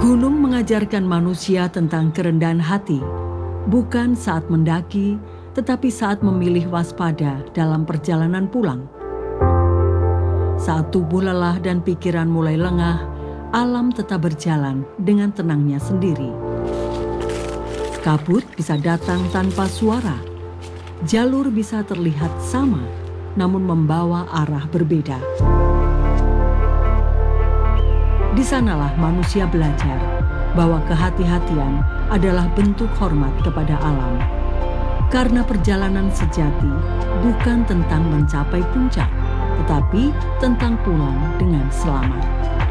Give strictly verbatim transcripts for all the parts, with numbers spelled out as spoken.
Gunung mengajarkan manusia tentang kerendahan hati, bukan saat mendaki, tetapi saat memilih waspada dalam perjalanan pulang. Saat tubuh lelah dan pikiran mulai lengah, alam tetap berjalan dengan tenangnya sendiri. Kabut bisa datang tanpa suara. Jalur bisa terlihat sama, namun membawa arah berbeda. Di sanalah manusia belajar bahwa kehati-hatian adalah bentuk hormat kepada alam. Karena perjalanan sejati bukan tentang mencapai puncak, tetapi tentang pulang dengan selamat.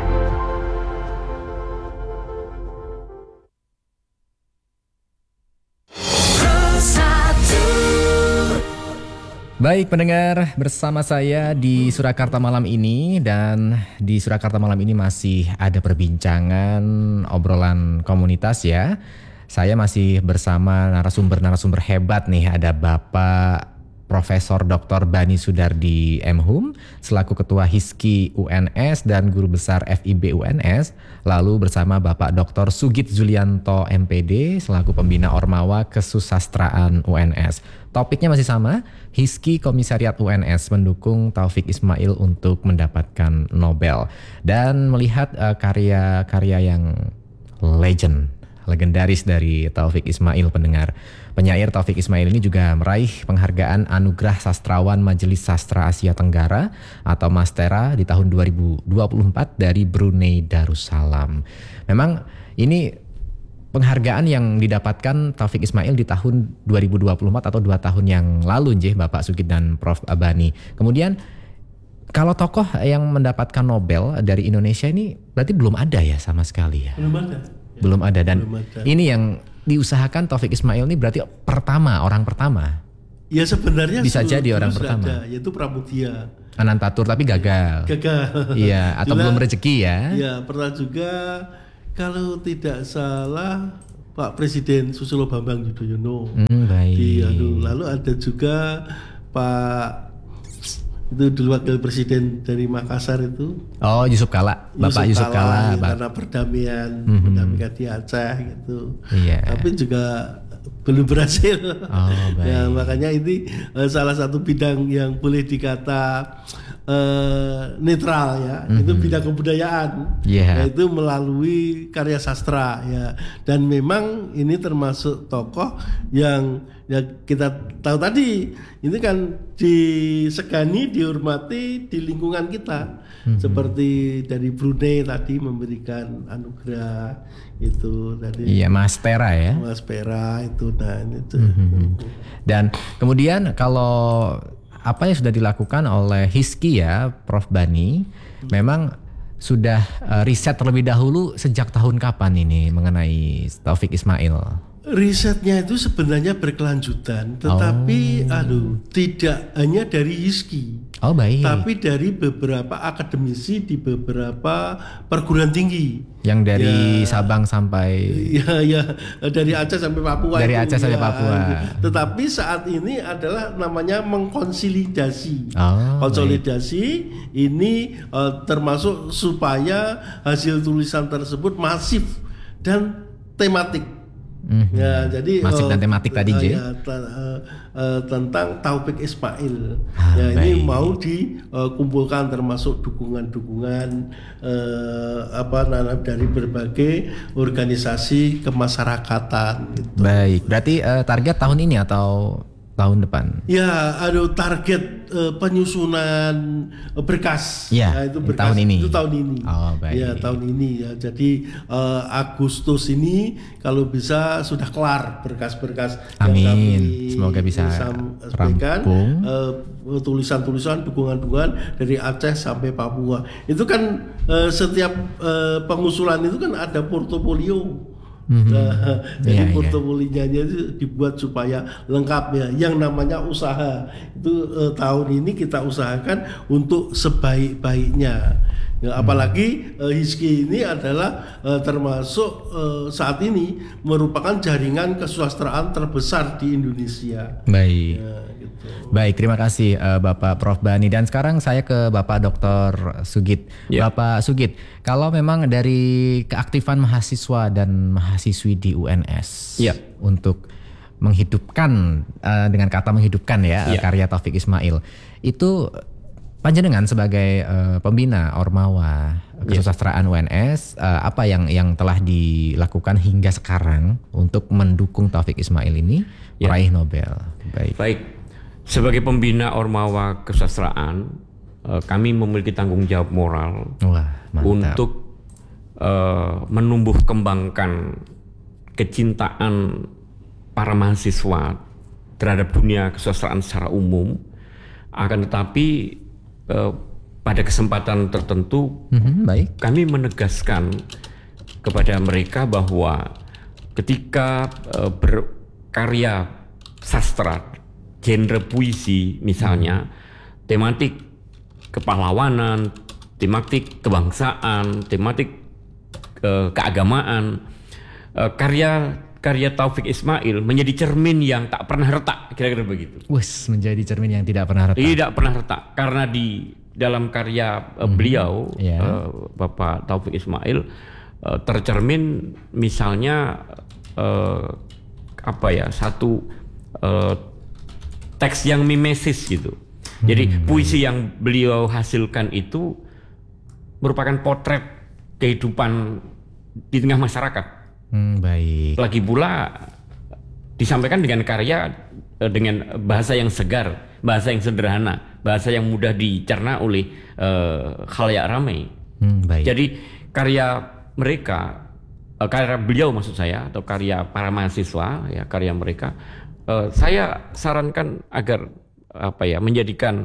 Baik pendengar, bersama saya di Surakarta malam ini, dan di Surakarta malam ini masih ada perbincangan obrolan komunitas ya. Saya masih bersama narasumber-narasumber hebat nih, ada Bapak Profesor Doktor Bani Sudardi M Hum selaku Ketua Hizki U N S dan Guru Besar F I B U N S, lalu bersama Bapak Doktor Sugit Zulianto M P D selaku Pembina Ormawa Kesusastraan U N S. Topiknya masih sama, Hizki Komisariat U N S mendukung Taufik Ismail untuk mendapatkan Nobel. Dan melihat uh, karya-karya yang legend, legendaris dari Taufik Ismail pendengar. Penyair Taufik Ismail ini juga meraih penghargaan Anugerah Sastrawan Majelis Sastra Asia Tenggara atau Mastera di tahun dua ribu dua puluh empat dari Brunei Darussalam. Memang ini penghargaan yang didapatkan Taufik Ismail di tahun dua ribu dua puluh empat atau dua tahun yang lalu, Nggih, Bapak Sugit dan Prof Bani. Kemudian kalau tokoh yang mendapatkan Nobel dari Indonesia ini berarti belum ada ya sama sekali ya? Belum ada. Belum ada, dan belum ada. Ini yang diusahakan Taufik Ismail ini berarti pertama, orang pertama. Ya sebenarnya bisa jadi orang pertama. Ada, yaitu Pramudia Anantatur, tapi gagal. Gagal. Iya, atau juga, belum rezeki ya. Iya, pernah juga kalau tidak salah Pak Presiden Susilo Bambang Yudhoyono. Hmm, baik. Di, aduh, lalu ada juga Pak itu dulu wakil presiden dari Makassar itu. Oh, Yusuf Kala, Bapak Yusuf, Yusuf Kala, Kala karena perdamaian, mm-hmm. perdamaian di Aceh gitu. Iya. Tapi juga belum berhasil. Oh, baik. Ya, makanya ini uh, salah satu bidang yang boleh dikata uh, netral ya, mm-hmm. itu bidang kebudayaan, yeah. yaitu melalui karya sastra ya. Dan memang ini termasuk tokoh yang ya kita tahu tadi, ini kan disegani, dihormati di lingkungan kita, mm-hmm. seperti dari Brunei tadi memberikan anugerah itu tadi. Iya, Mastera ya. Mastera itu, dan itu. Mm-hmm. Dan kemudian kalau apa yang sudah dilakukan oleh Hizki ya, Prof Bani, hmm. memang sudah uh, riset terlebih dahulu sejak tahun kapan ini mengenai Taufik Ismail? Risetnya itu sebenarnya berkelanjutan, tetapi oh. aduh tidak hanya dari Hizki, oh, baik. tapi dari beberapa akademisi di beberapa perguruan tinggi. Yang dari ya, Sabang sampai ya ya dari Aceh sampai Papua. Dari itu, Aceh sampai ya. Papua. Tetapi saat ini adalah namanya mengkonsolidasi. Oh, konsolidasi baik. Ini uh, termasuk supaya hasil tulisan tersebut masif dan tematik. Mm-hmm. Ya, jadi masif dan tematik uh, tadi, uh, ya, t- uh, uh, tentang Taufik Ismail. Ah, ya, baik. ini mau dikumpulkan uh, termasuk dukungan-dukungan uh, apa namanya dari berbagai organisasi kemasyarakatan. Gitu. Baik, berarti uh, target tahun ini atau tahun depan? Ya, ada target uh, penyusunan uh, berkas. Ya, ya, itu berkas tahun ini. Itu tahun ini. Oh, baik. Ya, tahun ini ya. Jadi uh, Agustus ini kalau bisa sudah kelar berkas-berkas. Amin. Yang kami semoga bisa rampung. Uh, tulisan-tulisan dukungan-dukungan dari Aceh sampai Papua. Itu kan uh, setiap uh, pengusulan itu kan ada portofolio. Mm-hmm. Nah, jadi yeah, portofolionya yeah. itu dibuat supaya lengkap ya. Yang namanya usaha itu eh, tahun ini kita usahakan untuk sebaik-baiknya. Ya, apalagi eh, Hizki ini adalah eh, termasuk eh, saat ini merupakan jaringan kesusastraan terbesar di Indonesia. Baik. Ya, gitu. Baik, terima kasih uh, Bapak Prof Bani. Dan sekarang saya ke Bapak Doktor Sugit. Ya. Bapak Sugit, kalau memang dari keaktifan mahasiswa dan mahasiswi di U N S ya. untuk menghidupkan uh, dengan kata menghidupkan ya, ya karya Taufik Ismail, itu panjenengan sebagai uh, pembina Ormawa Kesusastraan U N S, uh, apa yang yang telah dilakukan hingga sekarang untuk mendukung Taufik Ismail ini ya. meraih Nobel? Baik. Baik. Sebagai pembina Ormawa Kesusastraan, uh, kami memiliki tanggung jawab moral Wah, untuk uh, menumbuh kembangkan kecintaan para mahasiswa terhadap dunia kesusastraan secara umum. Akan tetapi uh, pada kesempatan tertentu, mm-hmm, baik. kami menegaskan kepada mereka bahwa ketika uh, berkarya sastra, genre puisi misalnya, hmm. tematik kepahlawanan, tematik kebangsaan, tematik uh, keagamaan, uh, karya karya Taufik Ismail menjadi cermin yang tak pernah retak, kira-kira begitu. Wes, menjadi cermin yang tidak pernah retak. Tidak pernah retak karena di dalam karya uh, hmm. beliau, yeah. uh, Bapak Taufik Ismail, uh, tercermin misalnya uh, apa ya satu uh, teks yang mimesis gitu. Jadi hmm. puisi yang beliau hasilkan itu merupakan potret kehidupan di tengah masyarakat. Hmm, baik. Lagi pula disampaikan dengan karya dengan bahasa yang segar, bahasa yang sederhana, bahasa yang mudah dicerna oleh uh, khalayak ramai. Hmm, baik. Jadi karya mereka, uh, karya beliau maksud saya, atau karya para mahasiswa, ya karya mereka. Uh, saya sarankan agar apa ya menjadikan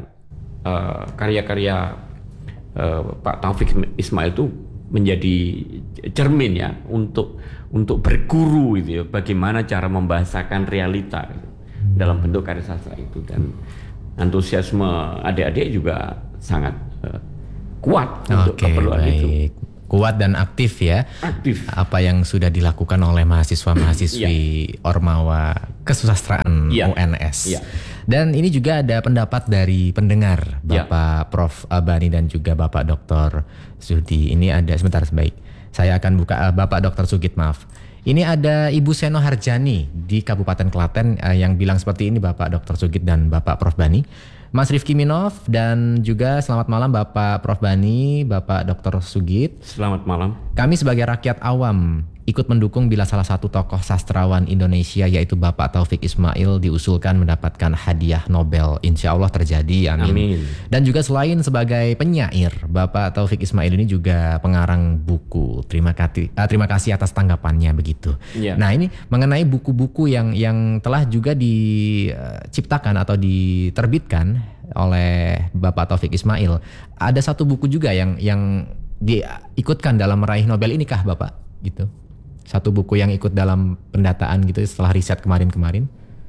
uh, karya-karya uh, Pak Taufik Ismail itu menjadi cermin ya untuk untuk berguru gitu ya, bagaimana cara membahasakan realita gitu, hmm. dalam bentuk karya sastra itu. Dan antusiasme adik-adik juga sangat uh, kuat okay, untuk keperluan baik. itu. Kuat dan aktif ya. Aktif. Apa yang sudah dilakukan oleh mahasiswa-mahasiswi yeah. Ormawa Kesusastraan yeah. U N S. Yeah. Dan ini juga ada pendapat dari pendengar, Bapak yeah. Prof Bani dan juga Bapak Doktor Sudi. Ini ada sebentar sebaik. Saya akan buka uh, Bapak Doktor Sugit, maaf. Ini ada Ibu Seno Harjani di Kabupaten Klaten uh, yang bilang seperti ini, Bapak Doktor Sugit dan Bapak Prof Bani. Mas Rifki Minov dan juga selamat malam Bapak Prof Bani, Bapak Doktor Sugit. Selamat malam. Kami sebagai rakyat awam ikut mendukung bila salah satu tokoh sastrawan Indonesia yaitu Bapak Taufik Ismail diusulkan mendapatkan hadiah Nobel. Insya Allah terjadi, amin. Amin. Dan juga selain sebagai penyair, Bapak Taufik Ismail ini juga pengarang buku. Terima kasih, uh, terima kasih atas tanggapannya begitu. Ya. Nah ini mengenai buku-buku yang yang telah juga diciptakan atau diterbitkan oleh Bapak Taufik Ismail. Ada satu buku juga yang yang diikutkan dalam meraih Nobel ini kah Bapak? Gitu. Satu buku yang ikut dalam pendataan gitu setelah riset kemarin-kemarin?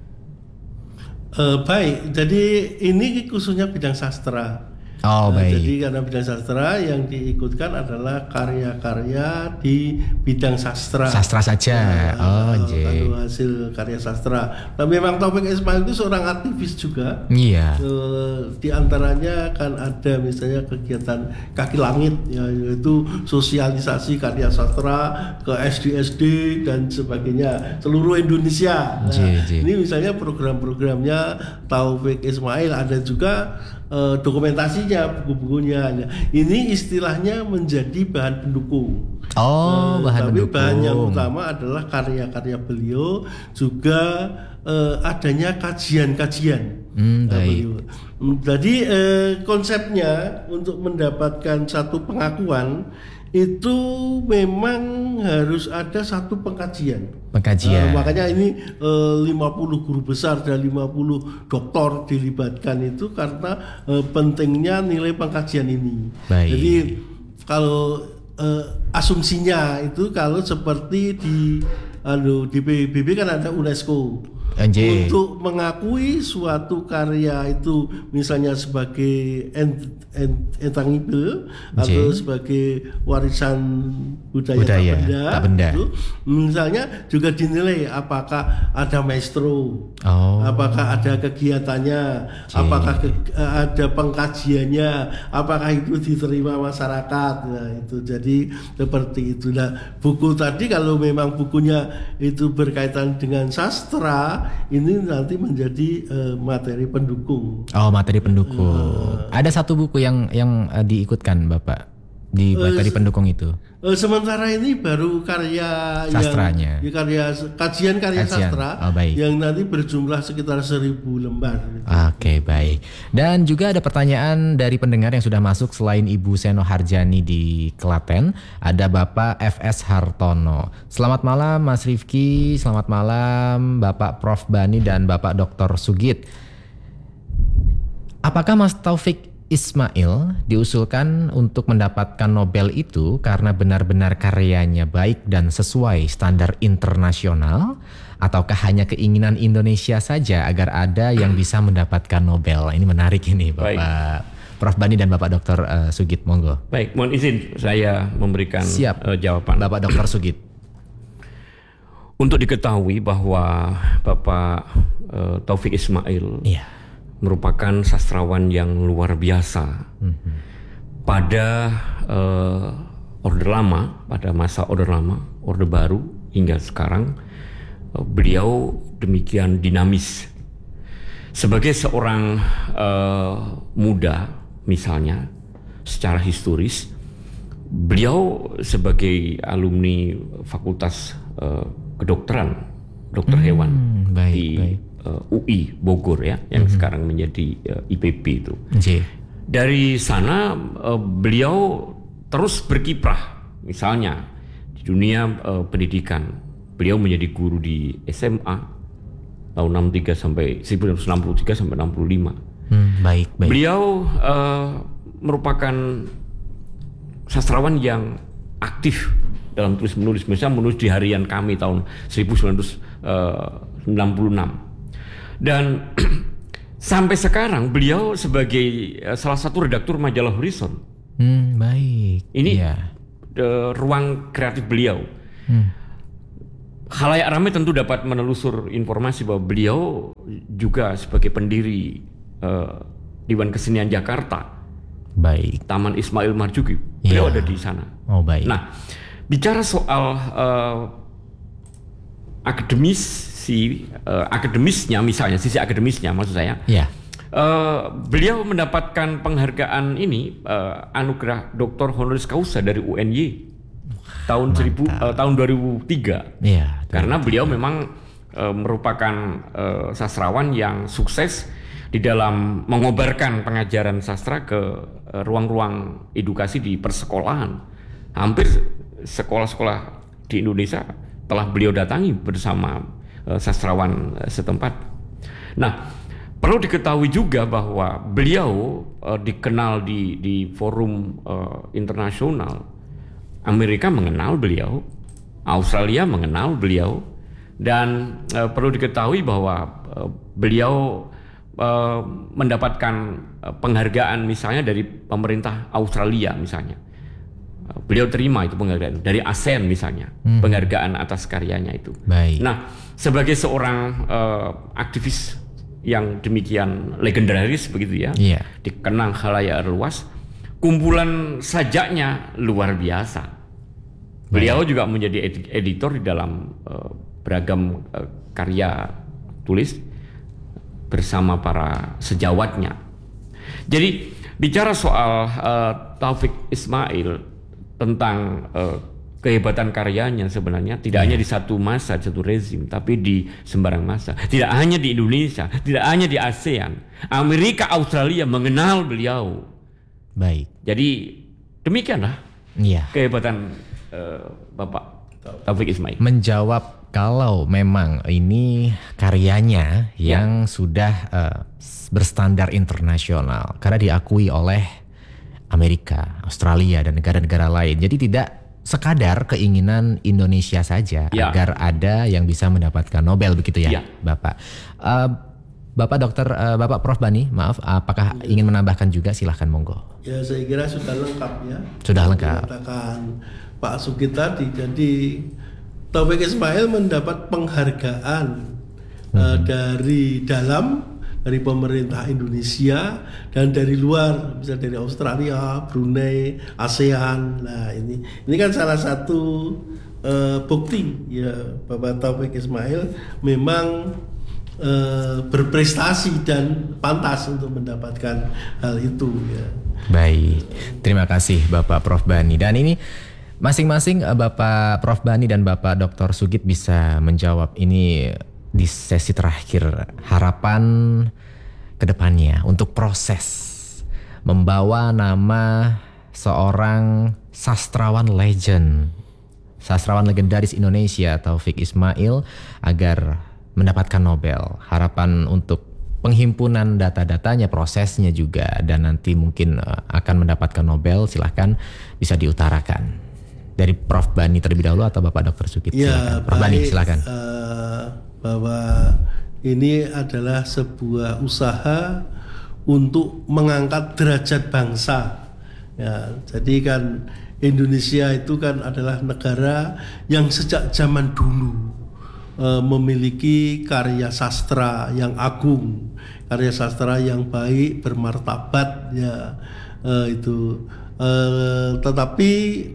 Uh, baik, jadi ini khususnya bidang sastra. Oh, baik. Uh, jadi karena bidang sastra yang diikutkan adalah karya-karya di bidang sastra. Sastra saja. Uh, oh, kalau hasil karya sastra. Nah, memang Taufik Ismail itu seorang aktivis juga. Iya. Uh, di antaranya kan ada misalnya kegiatan Kaki Langit, ya, yaitu sosialisasi karya sastra ke S D S D dan sebagainya seluruh Indonesia. Nah, J, J. Ini misalnya program-programnya Taufik Ismail, ada juga Uh, dokumentasinya, buku-bukunya. Ini istilahnya menjadi bahan pendukung. Oh, uh, bahan tapi pendukung. Bahan yang utama adalah karya-karya beliau, juga uh, adanya kajian-kajian. Hmm, baik. Uh, Jadi uh, konsepnya untuk mendapatkan satu pengakuan itu memang harus ada satu pengkajian. Pengkajian. Uh, makanya ini uh, lima puluh guru besar dan lima puluh doktor dilibatkan itu karena uh, pentingnya nilai pengkajian ini. Baik. Jadi kalau uh, asumsinya itu kalau seperti di anu di P B B kan ada UNESCO. Anjir. Untuk mengakui suatu karya itu misalnya sebagai intangible atau sebagai warisan budaya, budaya tak benda, tak benda. Itu, misalnya juga dinilai apakah ada maestro, oh. apakah ada kegiatannya, Jee. apakah ke, ada pengkajiannya, apakah itu diterima masyarakat. Nah itu jadi seperti itu. Nah buku tadi kalau memang bukunya itu berkaitan dengan sastra, ini nanti menjadi uh, materi pendukung. Oh, materi pendukung. Uh, Ada satu buku yang yang uh, diikutkan Bapak di materi uh, pendukung itu. Uh, sementara ini baru karya sastranya. Yang, karya kajian karya Kajian. sastra oh, yang nanti berjumlah sekitar seribu lembar. Oke, okay, baik. Dan juga ada pertanyaan dari pendengar yang sudah masuk selain Ibu Seno Harjani di Klaten, ada Bapak F S Hartono. Selamat malam Mas Rifki, selamat malam Bapak Profesor Bani dan Bapak Doktor Sugit. Apakah Mas Taufik Ismail diusulkan untuk mendapatkan Nobel itu karena benar-benar karyanya baik dan sesuai standar internasional, ataukah hanya keinginan Indonesia saja agar ada yang bisa mendapatkan Nobel? Ini menarik ini Bapak baik. Profesor Bani dan Bapak Doktor uh, Sugit, monggo. Baik, mohon izin saya memberikan Siap. Uh, jawaban. Bapak Doktor Sugit. Untuk diketahui bahwa Bapak uh, Taufik Ismail iya. merupakan sastrawan yang luar biasa mm-hmm. pada uh, Orde Lama, pada masa Orde Lama, Orde Baru hingga sekarang uh, beliau demikian dinamis. Sebagai seorang uh, muda misalnya secara historis, beliau sebagai alumni Fakultas uh, Kedokteran, Dokter hmm, Hewan baik, di baik. U I Bogor ya, yang mm-hmm. sekarang menjadi uh, I P B itu. Jee. Dari sana uh, beliau terus berkiprah, misalnya di dunia uh, pendidikan. Beliau menjadi guru di S M A tahun enam puluh tiga sampai seribu sembilan ratus enam puluh tiga sampai enam puluh lima. Hmm, baik, baik. Beliau uh, merupakan sastrawan yang aktif dalam tulis menulis, misalnya menulis di harian kami tahun seribu sembilan ratus sembilan puluh enam. Dan sampai sekarang beliau sebagai uh, salah satu redaktur majalah Horizon. Hmm, baik. Ini ya. uh, ruang kreatif beliau. Hmm. Khalayak ramai tentu dapat menelusur informasi bahwa beliau juga sebagai pendiri uh, Dewan Kesenian Jakarta. Baik. Taman Ismail Marzuki. Beliau ya. ada di sana. Oh, baik. Nah, bicara soal uh, akademis si uh, akademisnya misalnya sisi akademisnya maksud saya ya. uh, beliau mendapatkan penghargaan ini uh, anugerah doktor honoris causa dari U N Y tahun seribu uh, tahun dua ribu tiga ya, karena beliau memang uh, merupakan uh, sastrawan yang sukses di dalam mengobarkan pengajaran sastra ke uh, ruang-ruang edukasi di persekolahan. Hampir sekolah-sekolah di Indonesia telah beliau datangi bersama sastrawan setempat. Nah, perlu diketahui juga bahwa beliau uh, dikenal di di forum uh, internasional. Amerika mengenal beliau, Australia mengenal beliau, dan uh, perlu diketahui bahwa uh, beliau uh, mendapatkan uh, penghargaan misalnya dari pemerintah Australia misalnya. Beliau terima itu penghargaan dari ASEAN misalnya, hmm. penghargaan atas karyanya itu. Baik. Nah, sebagai seorang uh, aktivis yang demikian legendaris begitu ya, yeah. dikenang khalayak luas, kumpulan sajaknya luar biasa. Beliau Baik. juga menjadi ed- editor di dalam uh, beragam uh, karya tulis bersama para sejawatnya. Jadi bicara soal uh, Taufik Ismail tentang uh, kehebatan karyanya sebenarnya tidak yeah. hanya di satu masa, di satu rezim, tapi di sembarang masa. Tidak hanya di Indonesia, tidak hanya di ASEAN, Amerika, Australia mengenal beliau. Baik. Jadi demikianlah yeah. kehebatan uh, Bapak Taufik Ismail. Menjawab kalau memang ini karyanya yeah. yang sudah uh, berstandar internasional karena diakui oleh Amerika, Australia dan negara-negara lain. Jadi tidak sekadar keinginan Indonesia saja ya. Agar ada yang bisa mendapatkan Nobel begitu ya, ya. Bapak. Uh, Bapak Dokter, uh, Bapak Prof Bani, maaf, apakah ya. ingin menambahkan juga? Silahkan monggo. Ya, saya kira sudah lengkap ya. Sudah lengkap. Katakan Pak Sugit tadi, jadi Taufik Ismail mendapat penghargaan hmm. uh, dari dalam, dari pemerintah Indonesia dan dari luar, bisa dari Australia, Brunei, ASEAN. Nah ini ini kan salah satu uh, bukti ya Bapak Taufik Ismail memang uh, berprestasi dan pantas untuk mendapatkan hal itu ya. Baik, terima kasih Bapak Prof Bani. Dan ini masing-masing Bapak Prof Bani dan Bapak Doktor Sugit bisa menjawab ini di sesi terakhir. Harapan kedepannya untuk proses membawa nama seorang sastrawan legend, sastrawan legendaris Indonesia Taufik Ismail agar mendapatkan Nobel. Harapan untuk penghimpunan data-datanya, prosesnya juga, dan nanti mungkin akan mendapatkan Nobel, silahkan bisa diutarakan. Dari Prof Bani terlebih dahulu atau Bapak Dokter Sugit? Ya, Prof Bani, silahkan. Uh, bahwa ini adalah sebuah usaha untuk mengangkat derajat bangsa. Ya, jadi kan Indonesia itu kan adalah negara yang sejak zaman dulu uh, memiliki karya sastra yang agung, karya sastra yang baik, bermartabat ya uh, itu. Uh, tetapi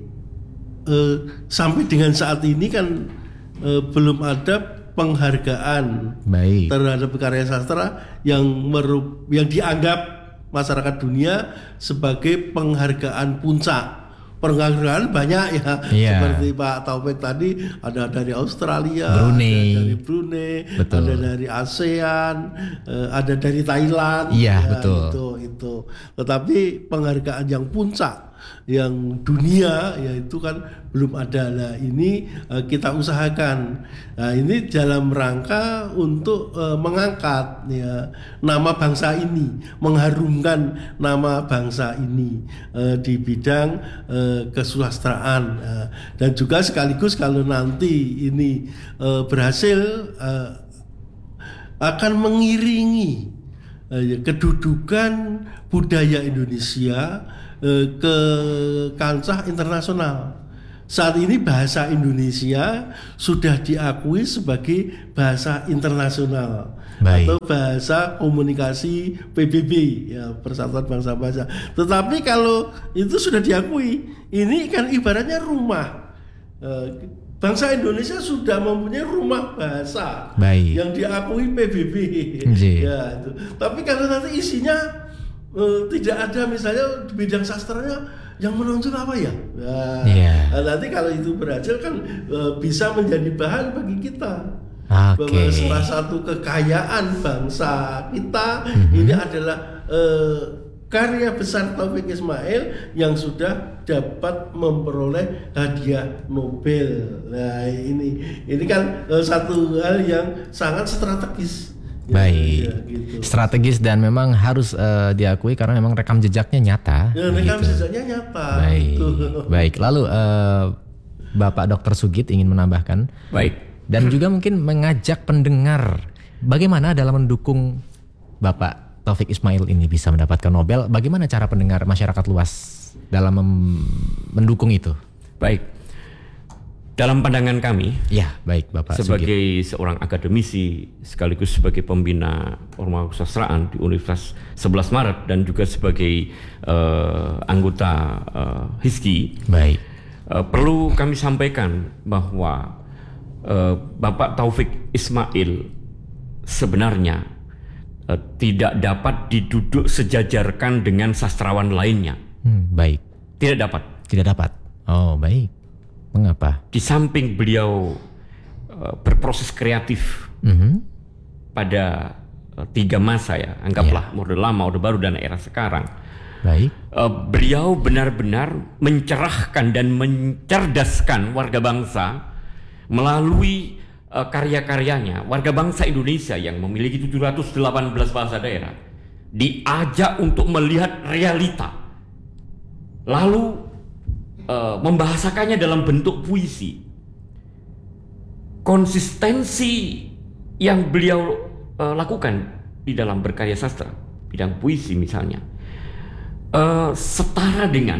uh, sampai dengan saat ini kan uh, belum ada penghargaan Baik. terhadap karya sastra yang merup, yang dianggap masyarakat dunia sebagai penghargaan puncak. Penghargaan banyak ya, yeah. seperti Pak Taufik tadi ada dari Australia, Brunei. ada dari Brunei, betul. ada dari ASEAN, ada dari Thailand. Iya, ya, betul. Itu, itu. Tetapi penghargaan yang puncak, yang dunia, yaitu kan belum ada. Nah ini uh, kita usahakan. Nah ini dalam rangka untuk uh, mengangkat ya nama bangsa ini, mengharumkan nama bangsa ini uh, di bidang uh, kesusastraan uh, dan juga sekaligus kalau nanti ini uh, berhasil uh, akan mengiringi uh, kedudukan budaya Indonesia uh, ke kancah internasional. Saat ini bahasa Indonesia sudah diakui sebagai bahasa internasional. Baik. Atau bahasa komunikasi P B B ya, Persatuan Bangsa-Bangsa. Tetapi kalau itu sudah diakui, ini kan ibaratnya rumah. Bangsa Indonesia sudah mempunyai rumah bahasa Baik. yang diakui P B B. Ya, itu. Tapi kalau nanti isinya uh, tidak ada misalnya di bidang sastranya yang menonjol apa ya? Nah, yeah. nanti kalau itu berhasil kan uh, bisa menjadi bahan bagi kita. Okay. Bahwa salah satu kekayaan bangsa kita mm-hmm. ini adalah uh, karya besar Taufik Ismail yang sudah dapat memperoleh hadiah Nobel. Nah ini ini kan uh, satu hal yang sangat strategis. Baik, ya, gitu. Strategis dan memang harus uh, diakui karena memang rekam jejaknya nyata. Ya, rekam gitu. jejaknya nyata. Baik, gitu. Baik. Lalu uh, Bapak Dokter Sugit ingin menambahkan. Baik. Dan juga mungkin mengajak pendengar bagaimana dalam mendukung Bapak Taufik Ismail ini bisa mendapatkan Nobel. Bagaimana cara pendengar masyarakat luas dalam mem- mendukung itu? Baik. Dalam pandangan kami, ya baik Bapak sebagai Sugit. seorang akademisi sekaligus sebagai pembina Orma Kesusastraan di Universitas sebelas Maret dan juga sebagai uh, anggota uh, HISKI, baik. Uh, perlu kami sampaikan bahwa uh, Bapak Taufik Ismail sebenarnya uh, tidak dapat diduduk sejajarkan dengan sastrawan lainnya. Hmm, baik. Tidak dapat. Tidak dapat. Oh baik. Mengapa? Di samping beliau uh, berproses kreatif mm-hmm. pada uh, tiga masa ya, anggaplah yeah. Orde Lama, Orde Baru, dan era sekarang. Baik. Uh, beliau benar-benar mencerahkan dan mencerdaskan warga bangsa melalui uh, karya-karyanya. Warga bangsa Indonesia yang memiliki tujuh ratus delapan belas bahasa daerah diajak untuk melihat realita. Lalu uh, membahasakannya dalam bentuk puisi. Konsistensi yang beliau uh, lakukan di dalam berkarya sastra, bidang puisi misalnya, uh, setara dengan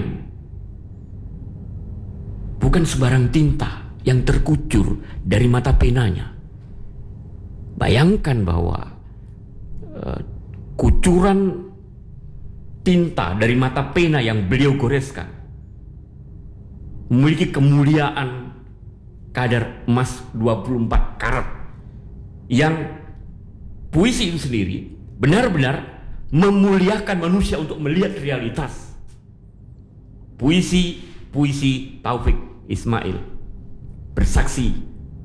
bukan sebarang tinta yang terkucur dari mata penanya. Bayangkan bahwa uh, kucuran tinta dari mata pena yang beliau goreskan memiliki kemuliaan kadar emas dua puluh empat karat, yang puisi itu sendiri benar-benar memuliakan manusia untuk melihat realitas. Puisi puisi Taufik Ismail bersaksi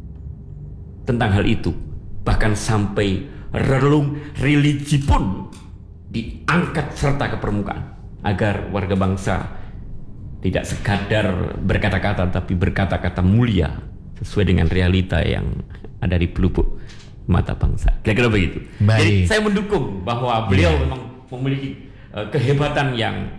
tentang hal itu, bahkan sampai relung religi pun diangkat serta ke permukaan agar warga bangsa tidak sekadar berkata-kata tapi berkata-kata mulia sesuai dengan realita yang ada di pelupuk mata bangsa. Kira-kira begitu. Baik. Jadi saya mendukung bahwa beliau ya. memang memiliki uh, kehebatan yang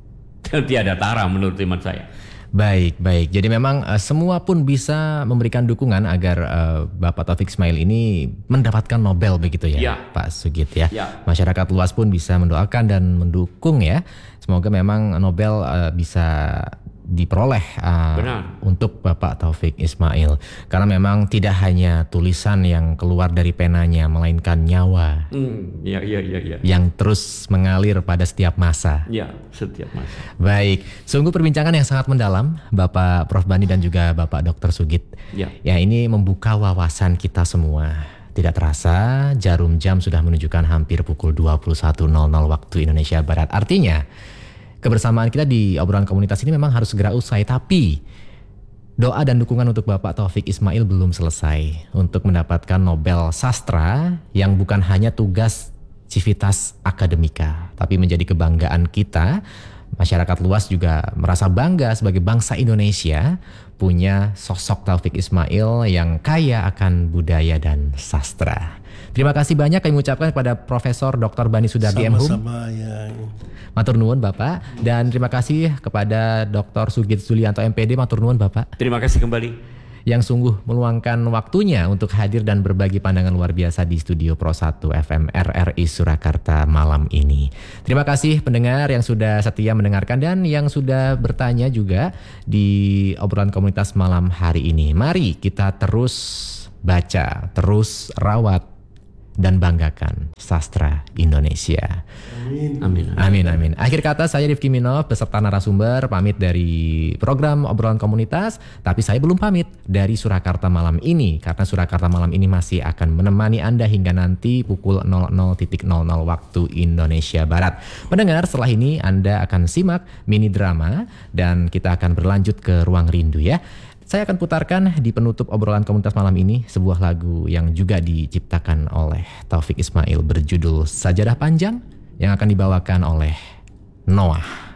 tiada tara menurut iman saya. Baik, baik. Jadi memang uh, semua pun bisa memberikan dukungan agar uh, Bapak Taufik Ismail ini mendapatkan Nobel begitu ya, Ya. Pak Sugit ya. Ya. Masyarakat luas pun bisa mendoakan dan mendukung ya. Semoga memang Nobel uh, bisa diperoleh uh, Benar. untuk Bapak Taufik Ismail, karena memang tidak hanya tulisan yang keluar dari penanya, melainkan nyawa Hmm, ya, ya, ya, ya. yang terus mengalir pada setiap masa. Ya, setiap masa. Baik, sungguh perbincangan yang sangat mendalam Bapak Prof Bani dan juga Bapak Dokter Sugit. Ya. Ya, ini membuka wawasan kita semua. Tidak terasa jarum jam sudah menunjukkan hampir pukul dua puluh satu nol nol waktu Indonesia Barat. Artinya kebersamaan kita di obrolan komunitas ini memang harus segera usai, tapi doa dan dukungan untuk Bapak Taufik Ismail belum selesai untuk mendapatkan Nobel Sastra yang bukan hanya tugas civitas akademika, tapi menjadi kebanggaan kita. Masyarakat luas juga merasa bangga sebagai bangsa Indonesia punya sosok Taufik Ismail yang kaya akan budaya dan sastra. Terima kasih banyak kami ucapkan kepada Profesor Doktor Bani Sudardi M Hum. Sama-sama ya. Matur nuwun Bapak, dan terima kasih kepada Doktor Sugit Zulianto M Pd. Matur nuwun Bapak, Terima kasih kembali. yang sungguh meluangkan waktunya untuk hadir dan berbagi pandangan luar biasa di studio Pro satu F M R R I Surakarta malam ini. Terima kasih pendengar yang sudah setia mendengarkan dan yang sudah bertanya juga di obrolan komunitas malam hari ini. Mari kita terus baca, terus rawat dan banggakan sastra Indonesia. Amin. Amin. Amin, amin. Akhir kata saya Rifki Minov beserta narasumber pamit dari program obrolan komunitas, tapi saya belum pamit dari Surakarta malam ini karena Surakarta malam ini masih akan menemani Anda hingga nanti pukul nol nol nol nol waktu Indonesia Barat. Pendengar, setelah ini Anda akan simak mini drama dan kita akan berlanjut ke Ruang Rindu ya. Saya akan putarkan di penutup obrolan komunitas malam ini sebuah lagu yang juga diciptakan oleh Taufik Ismail berjudul Sajadah Panjang yang akan dibawakan oleh Noah.